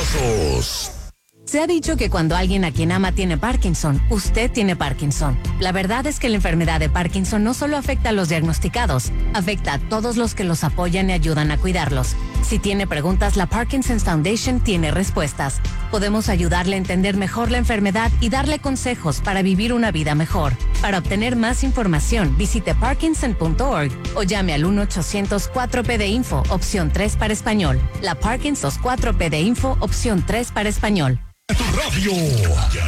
Casos. Se ha dicho que cuando alguien a quien ama tiene Parkinson, usted tiene Parkinson. La verdad es que la enfermedad de Parkinson no solo afecta a los diagnosticados, afecta a todos los que los apoyan y ayudan a cuidarlos. Si tiene preguntas, la Parkinson's Foundation tiene respuestas. Podemos ayudarle a entender mejor la enfermedad y darle consejos para vivir una vida mejor. Para obtener más información, visite parkinson.org o llame al 1-800-4PD-INFO, opción 3 para español. La Parkinson's 4PD-INFO, opción 3 para español. Tu radio.